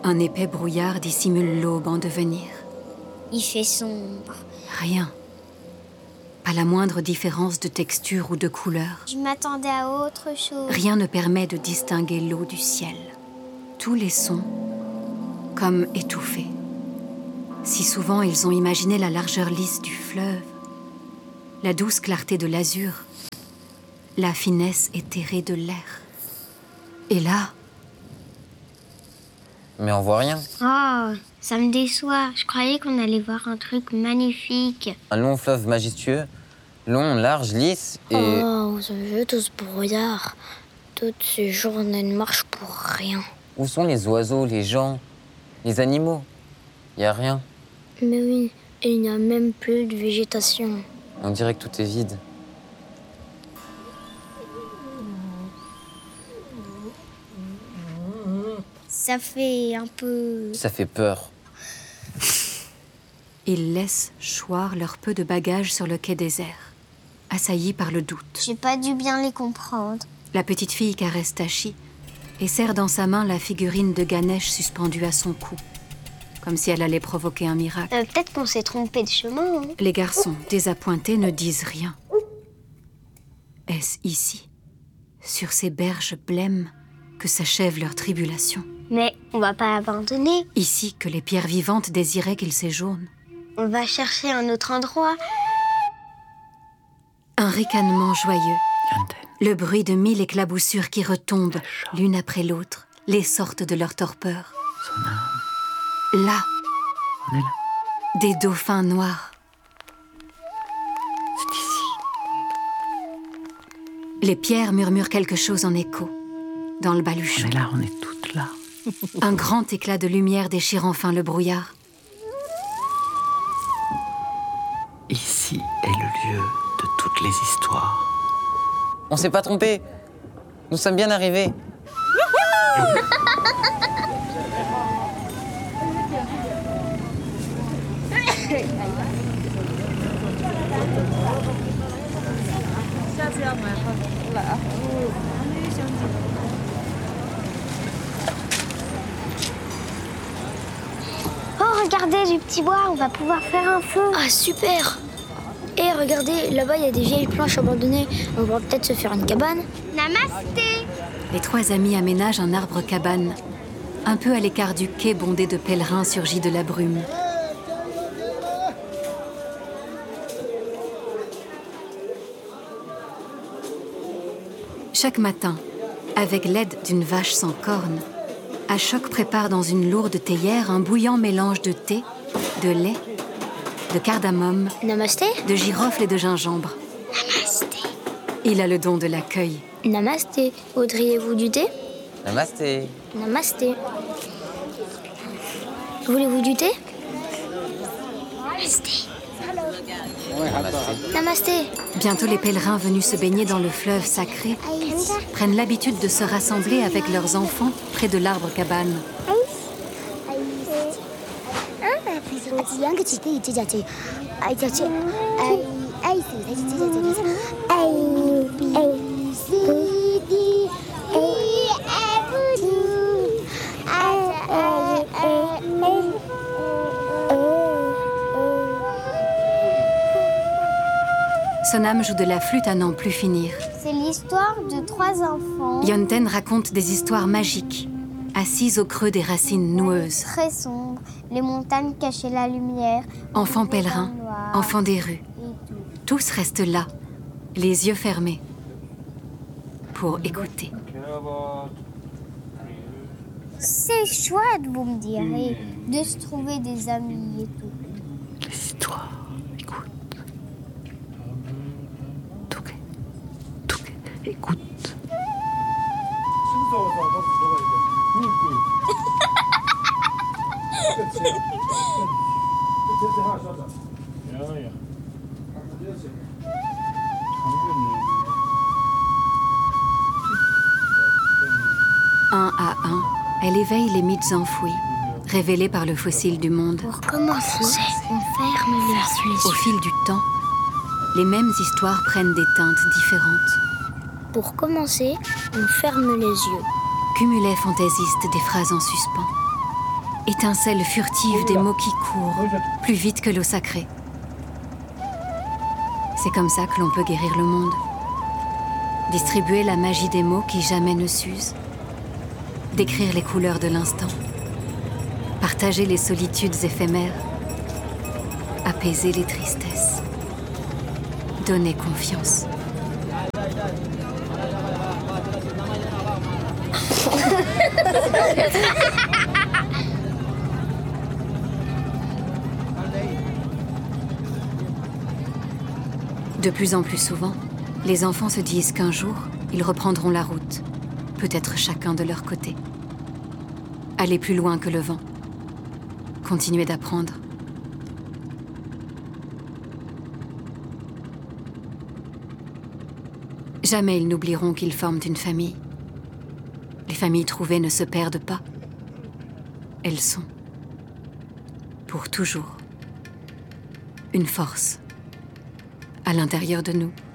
Un épais brouillard dissimule l'aube en devenir. Il fait sombre. Rien. Pas la moindre différence de texture ou de couleur. Je m'attendais à autre chose. Rien ne permet de distinguer l'eau du ciel. Tous les sons, comme étouffés. Si souvent ils ont imaginé la largeur lisse du fleuve, la douce clarté de l'azur, la finesse éthérée de l'air. Et là... Mais on voit rien. Oh, ça me déçoit. Je croyais qu'on allait voir un truc magnifique. Un long fleuve majestueux, long, large, lisse et... Oh, ça me veut tout ce brouillard. Toutes ces journées de marche pour rien. Où sont les oiseaux, les gens, les animaux? Y a rien. Mais oui, et il n'y a même plus de végétation. On dirait que tout est vide. Ça fait un peu... Ça fait peur. Ils laissent choir leur peu de bagages sur le quai désert, assaillis par le doute. J'ai pas dû bien les comprendre. La petite fille caresse Tachi et serre dans sa main la figurine de Ganesh suspendue à son cou, comme si elle allait provoquer un miracle. Peut-être qu'on s'est trompé de chemin. Hein. Les garçons, désappointés, ne disent rien. Est-ce ici, sur ces berges blêmes, que s'achève leur tribulation? Mais on va pas abandonner. Ici que les pierres vivantes désiraient qu'ils séjournent. On va chercher un autre endroit. Un ricanement joyeux. Le bruit de 1000 éclaboussures qui retombent, l'une après l'autre, les sortent de leur torpeur. Là, on est là. Des dauphins noirs. C'est ici. Les pierres murmurent quelque chose en écho, dans le baluchon. On est là, on est toutes là. Un grand éclat de lumière déchire enfin le brouillard. Ici est le lieu de toutes les histoires. On s'est pas trompé. Nous sommes bien arrivés. Oh, regardez du petit bois, on va pouvoir faire un feu. Ah, super! Et regardez, là-bas, il y a des vieilles planches abandonnées. On va peut-être se faire une cabane. Namasté! Les trois amis aménagent un arbre-cabane, un peu à l'écart du quai bondé de pèlerins surgis de la brume. Chaque matin, avec l'aide d'une vache sans cornes, Ashok prépare dans une lourde théière un bouillant mélange de thé, de lait, de cardamome, Namasté? de girofle et de gingembre. Namasté. Il a le don de l'accueil. Namasté. Voudriez-vous du thé? Namasté. Namasté. Voulez-vous du thé? Namasté. Namasté. Namasté. Bientôt, les pèlerins venus se baigner dans le fleuve sacré prennent l'habitude de se rassembler avec leurs enfants près de l'arbre-cabane. Sonam joue de la flûte à n'en plus finir. C'est l'histoire de 3 enfants. Yonten raconte des histoires magiques, assises au creux des racines noueuses. Très sombres, les montagnes cachaient la lumière. Enfants pèlerins, noirs, enfants des rues, et tout. tous restent là, les yeux fermés, pour écouter. C'est chouette, vous me direz, de se trouver des amis et tout. Les histoires, écoute. Touquet, écoute. Un à un, elle éveille les mythes enfouis, révélés par le fossile du monde. Pour commencer, on ferme les yeux. Au fil du temps, les mêmes histoires prennent des teintes différentes. Pour commencer, on ferme les yeux. Cumulet fantaisiste des phrases en suspens. étincelles furtives des mots qui courent plus vite que l'eau sacrée. C'est comme ça que l'on peut guérir le monde. Distribuer la magie des mots qui jamais ne s'usent. Décrire les couleurs de l'instant. Partager les solitudes éphémères. Apaiser les tristesses. Donner confiance. De plus en plus souvent, les enfants se disent qu'un jour, ils reprendront la route, peut-être chacun de leur côté. Aller plus loin que le vent. Continuer d'apprendre. Jamais ils n'oublieront qu'ils forment une famille. Les familles trouvées ne se perdent pas. Elles sont, pour toujours, une force à l'intérieur de nous.